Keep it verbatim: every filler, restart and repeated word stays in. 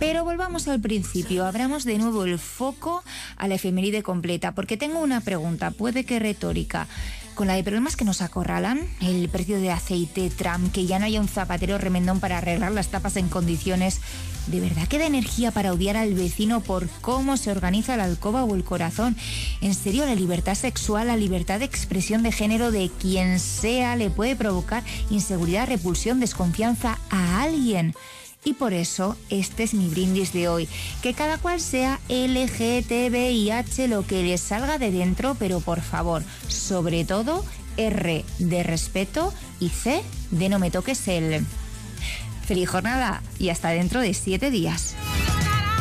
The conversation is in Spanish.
Pero volvamos al principio, abramos de nuevo el foco a la efeméride completa, porque tengo una pregunta, puede que retórica. Con la de problemas que nos acorralan, el precio de aceite, Trump, que ya no haya un zapatero remendón para arreglar las tapas en condiciones, ¿de verdad queda energía para odiar al vecino por cómo se organiza la alcoba o el corazón? ¿En serio la libertad sexual, la libertad de expresión de género de quien sea le puede provocar inseguridad, repulsión, desconfianza a alguien? Y por eso este es mi brindis de hoy, que cada cual sea L G T B I H lo que le salga de dentro, pero por favor, sobre todo R de respeto y C de no me toques el... Feliz jornada y hasta dentro de siete días.